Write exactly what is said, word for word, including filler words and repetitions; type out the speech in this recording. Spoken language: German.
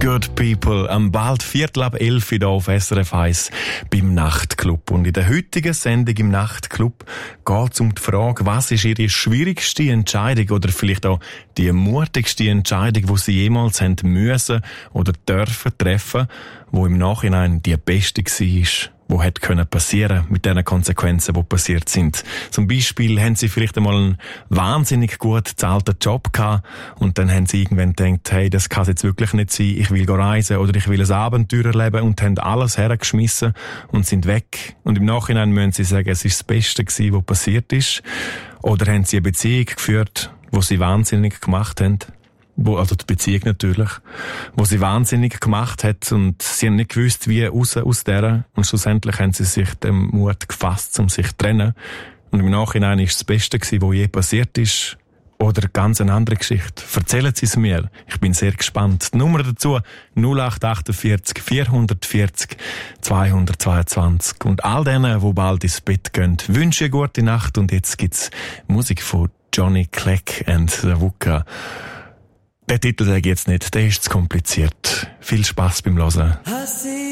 Good People, am bald Viertel ab elf hier auf S R F eins beim Nachtclub. Und in der heutigen Sendung im Nachtclub geht es um die Frage, was ist Ihre schwierigste Entscheidung oder vielleicht auch die mutigste Entscheidung, die Sie jemals haben müssen oder dürfen treffen, wo im Nachhinein die beste war, wo hätte können passieren mit den Konsequenzen, die passiert sind. Zum Beispiel haben Sie vielleicht einmal einen wahnsinnig gut bezahlten Job gehabt und dann haben Sie irgendwann gedacht, hey, das kann jetzt wirklich nicht sein, ich will reisen oder ich will ein Abenteuer erleben und haben alles hergeschmissen und sind weg. Und im Nachhinein müssen Sie sagen, es ist das Beste gewesen, was passiert ist. Oder haben Sie eine Beziehung geführt, wo Sie wahnsinnig gemacht haben? Wo, also die Beziehung natürlich, wo sie wahnsinnig gemacht hat und sie haben nicht gewusst, wie raus aus der. Und schlussendlich haben sie sich dem Mut gefasst, um sich zu trennen. Und im Nachhinein ist das Beste gewesen, was je passiert ist. Oder ganz eine andere Geschichte. Erzählen Sie es mir. Ich bin sehr gespannt. Die Nummer dazu null acht achtundvierzig vierhundertvierzig zweihundertzweiundzwanzig. Und all denen, die bald ins Bett gehen, wünsche eine gute Nacht. Und jetzt gibt's Musik von Johnny Clegg and the Wooka. Der Titel sage ich jetzt nicht, der ist zu kompliziert. Viel Spass beim Hören.